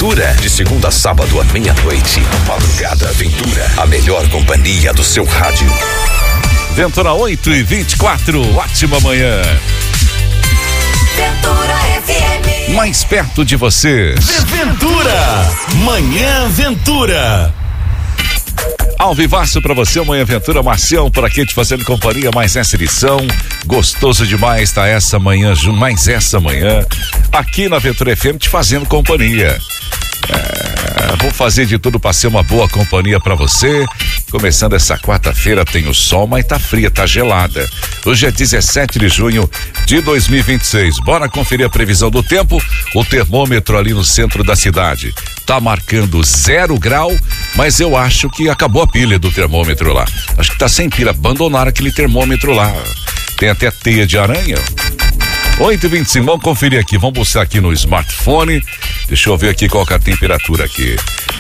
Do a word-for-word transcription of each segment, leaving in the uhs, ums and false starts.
Aventura, de segunda a sábado à meia-noite. Madrugada Aventura, a melhor companhia do seu rádio. Ventura oito e vinte e quatro, ótima manhã. Ventura F M. Mais perto de você. Ventura, Manhã Ventura. Ao vivaço pra você, Manhã Ventura, Marcião por aqui te fazendo companhia, mais essa edição, gostoso demais tá essa manhã, mais essa manhã, aqui na Ventura F M te fazendo companhia. É, vou fazer de tudo pra ser uma boa companhia pra você. Começando essa quarta-feira, tem o sol, mas tá fria, tá gelada. Hoje é dezessete de junho de dois mil e vinte e seis. Bora conferir a previsão do tempo. O termômetro ali no centro da cidade tá marcando zero grau, mas eu acho que acabou a pilha do termômetro lá. Acho que tá sem pilha. Abandonaram aquele termômetro lá. Tem até teia de aranha. oito e vinte e cinco, vamos conferir aqui, vamos buscar aqui no smartphone. Deixa eu ver aqui qual que é a temperatura aqui.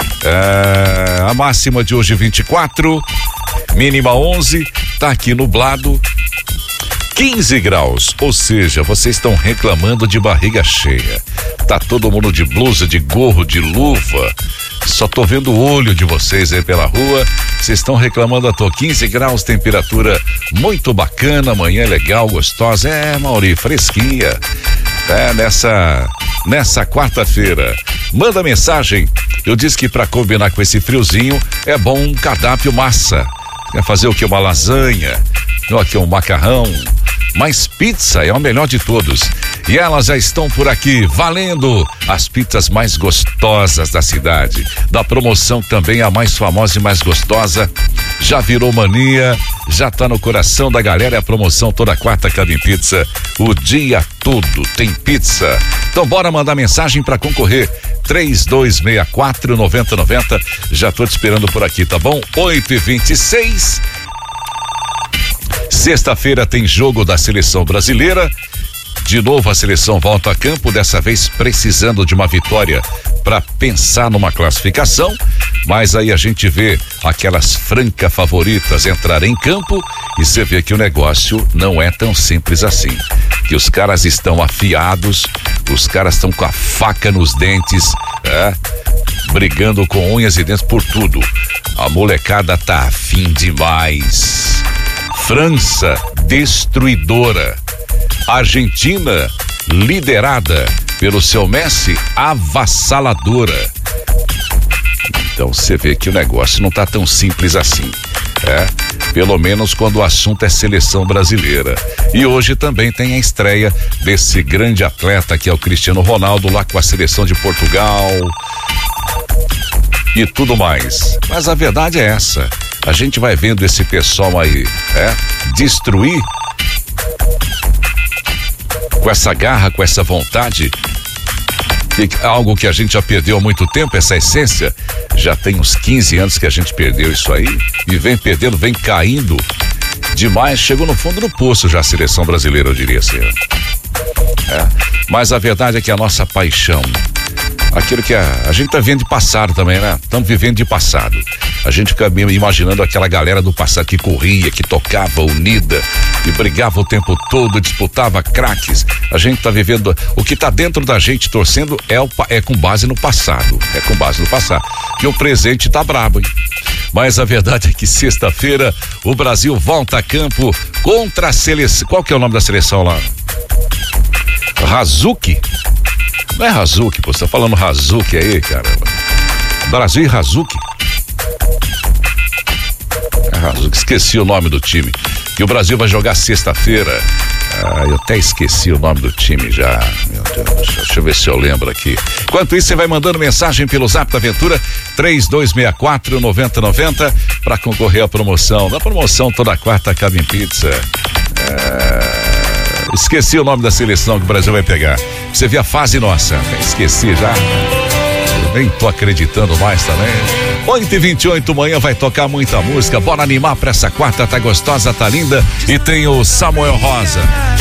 É, a máxima de hoje vinte e quatro, mínima onze, tá aqui nublado, quinze graus, ou seja, vocês estão reclamando de barriga cheia. Tá todo mundo de blusa, de gorro, de luva. Só tô vendo o olho de vocês aí pela rua. Vocês estão reclamando à toa. quinze graus, temperatura muito bacana, manhã legal, gostosa. É, Mauri, fresquinha. É, nessa, nessa quarta-feira. Manda mensagem. Eu disse que para combinar com esse friozinho é bom um cardápio massa. Quer fazer o que? Uma lasanha. Não, aqui um macarrão. Mas pizza é o melhor de todos. E elas já estão por aqui, valendo as pizzas mais gostosas da cidade. Da promoção também a mais famosa e mais gostosa. Já virou mania, já tá no coração da galera. É a promoção toda quarta Cabim Pizza. O dia todo tem pizza. Então bora mandar mensagem para concorrer. três dois seis quatro, nove zero nove zero. Já tô te esperando por aqui, tá bom? oito e vinte e seis. Sexta-feira tem jogo da seleção brasileira. De novo a seleção volta a campo, dessa vez precisando de uma vitória para pensar numa classificação, mas aí a gente vê aquelas francas favoritas entrar em campo e você vê que o negócio não é tão simples assim, que os caras estão afiados, os caras estão com a faca nos dentes, é, brigando com unhas e dentes por tudo. A molecada tá afim demais. França destruidora. Argentina, liderada pelo seu Messi, avassaladora. Então você vê que o negócio não tá tão simples assim, é? Pelo menos quando o assunto é seleção brasileira. E hoje também tem a estreia desse grande atleta que é o Cristiano Ronaldo lá com a seleção de Portugal e tudo mais. Mas a verdade é essa. A gente vai vendo esse pessoal aí, é? Destruir com essa garra, com essa vontade, que algo que a gente já perdeu há muito tempo, essa essência. Já tem uns quinze anos que a gente perdeu isso aí e vem perdendo, vem caindo demais. Chegou no fundo do poço já a seleção brasileira, eu diria assim. É. Mas a verdade é que a nossa paixão, aquilo que a, a gente tá vendo de passado também, né? Estamos vivendo de passado. A gente fica mesmo imaginando aquela galera do passado que corria, que tocava unida, que brigava o tempo todo, disputava craques. A gente tá vivendo, o que tá dentro da gente torcendo é, o, é com base no passado, é com base no passado. E o presente tá brabo, hein? Mas a verdade é que sexta-feira o Brasil volta a campo contra a seleção. Qual que é o nome da seleção lá? Razuki? Não é Razuki, pô, você tá falando Razuki aí, caramba. Brasil e Razuki. É Razuki, esqueci o nome do time. E o Brasil vai jogar sexta-feira. Ah, eu até esqueci o nome do time já. Meu Deus, deixa eu ver se eu lembro aqui. Enquanto isso, você vai mandando mensagem pelo Zap da Aventura três dois seis quatro, nove zero nove zero para concorrer à promoção. Na promoção toda quarta Cabim Pizza. É... Esqueci o nome da seleção que o Brasil vai pegar. Você vê a fase nossa. Esqueci já. Eu nem tô acreditando mais também. oito e vinte e oito, manhã vai tocar muita música. Bora animar pra essa quarta, tá gostosa, tá linda. E tem o Samuel Rosa.